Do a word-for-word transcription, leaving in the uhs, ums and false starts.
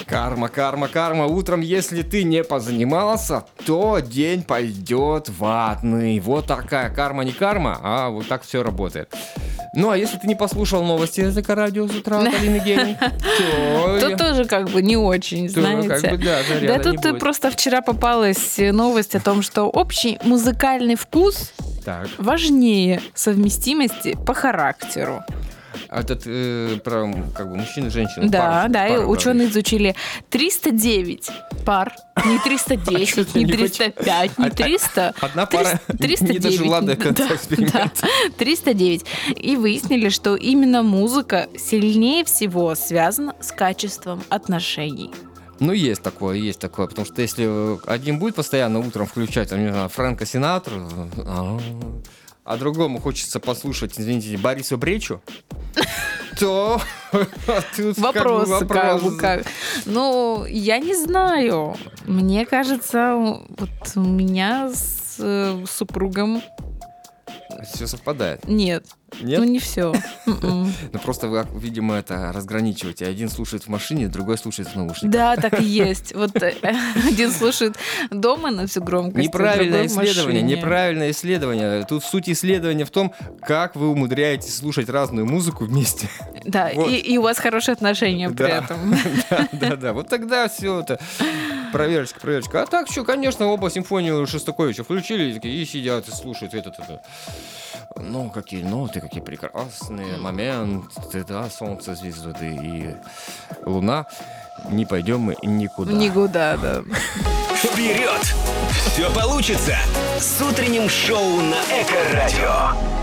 Карма, карма, карма. Утром, если ты не позанимался, то день пойдет ватный. Вот такая карма, не карма, а вот так все работает. Ну, а если ты не послушал новости языка радио с утра от Алины Гейн, то... То тоже как бы не очень, знаете. Да тут просто вчера попалась новость о том, что общий музыкальный вкус важнее совместимости по характеру. Этот э, про как бы мужчин и женщин. Да, пару, да, пару и ученые изучили триста девять пар, не триста десять, не триста пять, не триста. Одна пара не дожила до конца эксперимента. триста девять. И выяснили, что именно музыка сильнее всего связана с качеством отношений. Ну, есть такое, есть такое. Потому что если один будет постоянно утром включать, там, не знаю, Фрэнка Синатру, а другому хочется послушать, извините, Бориса Бречу, то тут вопрос, как бы вопрос. Как бы, как. Ну, я не знаю. Мне кажется, вот у меня с э, супругом все совпадает. Нет. Нет? Ну, не все. Ну, просто вы, видимо, это разграничиваете. Один слушает в машине, другой слушает в наушниках. Да, так и есть. Вот один слушает дома на всю громкость, неправильное исследование, неправильное исследование. Тут суть исследования в том, как вы умудряетесь слушать разную музыку вместе. Да, вот. и, и у вас хорошие отношения при да. этом. Да, да, да. Вот тогда все это проверочка, проверочка. А так что, конечно, оба симфонию Шостаковича включили и сидят и слушают этот, это. Ну, какие ноты, какие прекрасные моменты, да, солнце, звезды и луна. Не пойдем мы никуда. Никуда, да. Вперед! Все получится! С утренним шоу на Эко-радио.